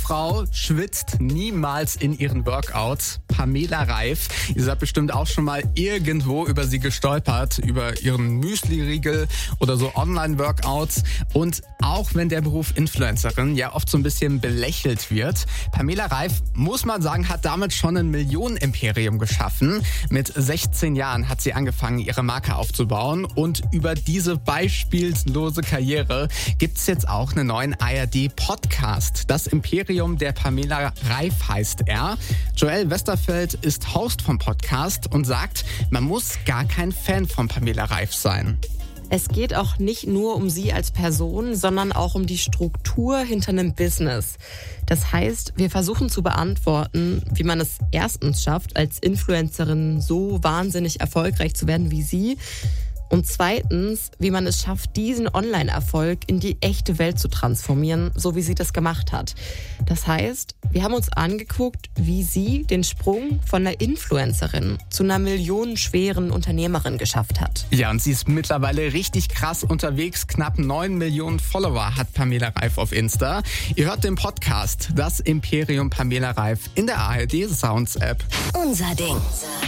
Frau schwitzt niemals in ihren Workouts. Pamela Reif. Ihr seid bestimmt auch schon mal irgendwo über sie gestolpert, über ihren Müsli-Riegel oder so Online-Workouts. Und auch wenn der Beruf Influencerin ja oft so ein bisschen belächelt wird, Pamela Reif, muss man sagen, hat damit schon ein Millionenimperium geschaffen. Mit 16 Jahren hat sie angefangen, ihre Marke aufzubauen. Und über diese beispiellose Karriere gibt es jetzt auch einen neuen ARD-Podcast. Das Imperium der Pamela Reif heißt er. Joel Westerfeld ist Host vom Podcast und sagt, man muss gar kein Fan von Pamela Reif sein. Es geht auch nicht nur um sie als Person, sondern auch um die Struktur hinter einem Business. Das heißt, wir versuchen zu beantworten, wie man es erstens schafft, als Influencerin so wahnsinnig erfolgreich zu werden wie sie. Und zweitens, wie man es schafft, diesen Online-Erfolg in die echte Welt zu transformieren, so wie sie das gemacht hat. Das heißt, wir haben uns angeguckt, wie sie den Sprung von einer Influencerin zu einer millionenschweren Unternehmerin geschafft hat. Ja, und sie ist mittlerweile richtig krass unterwegs. Knapp 9 Millionen Follower hat Pamela Reif auf Insta. Ihr hört den Podcast, das Imperium Pamela Reif, in der ARD Sounds App. Unser Ding.